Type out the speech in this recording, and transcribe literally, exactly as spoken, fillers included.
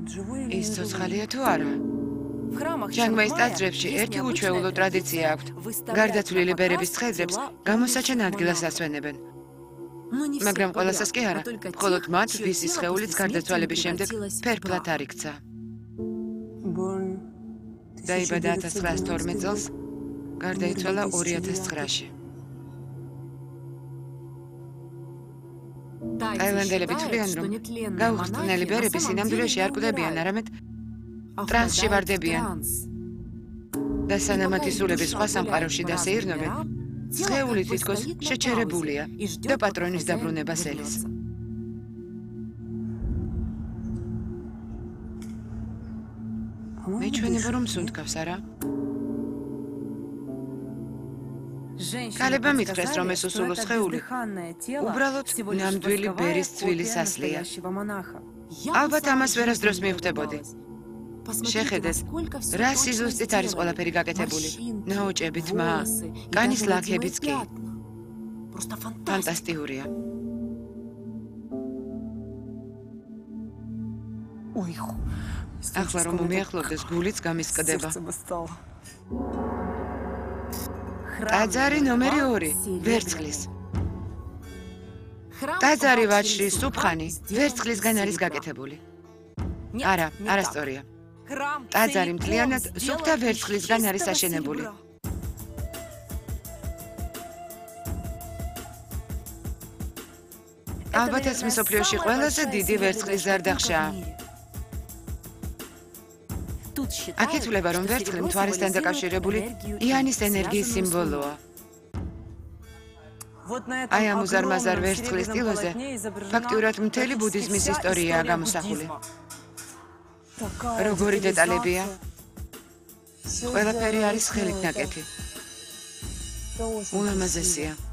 ის ცოცხალია თუ არა? ჟანგმაის ტაძრებში ერთი უჩვეულო ტრადიცია აქვთ. გარდაცვლილი ბერების ცხენძრებს გამოსაჩენ ადგილას ასვენებენ. მაგრამ ყველასას კი არა, მხოლოდ მათ, ვისის სხეულიც გარდაცვალების შემდეგ ფერფლად არ იქცა. დაიბადა ათას ცხრაას თორმეტ წელს, გარდაიცვალა ორი ათას ცხრაში. ტაილანდელები თვლიან, რომ გაუხრწნელი ბერები სინამდვილეში არ კვდებიან, არამედ ტრანსში ვარდებიან. და სანამ მათი სულები სხვა სამყაროში დასეირნობენ, სხეული თითქოს შეჩერებულია და პატრონის დაბრუნებას ელის. მეჩვენება რომ სუნთქავს, არა? ქალებმა მითხრეს, რომ ეს უსულო სხეული უბრალოდ ნამდვილი ბერის ცვილის ასლია. ალბათ ამას ვერასდროს მივხვდებოდი. შეხედეთ, რა სიზუსტით არის ყველაფერი გაკეთებული. ნაოჭები, თმა, კანის ლაქებიც კი. ფანტასტიურია. ახლა რომ მიახლოვდეს, გულიც გამისკდება. ტაძარი ნომერი ორი, ვერცხლის. ტაძარი ვაჭრის სუფხანი ვერცხლისგან არის გაკეთებული. არა, არასწორია. ტაძარი მთლიანად სუფთა ვერცხლისგან არის აშენებული. ალბათ ეს მსოფლიოში ყველაზე დიდი ვერცხლის ზარდახშაა. აქ ითვლება, რომ ვერცხლი მთვარესთან დაკავშირებული იანის ენერგიის სიმბოლოა. აი ამ უზარმაზარ ვერცხლის ტილოზე ფაქტიურად მთელი ბუდიზმის ისტორიაა გამოსახული. როგორი დეტალებია? ყველაფერი არის ხელით ნაკეთი. ულამაზესია.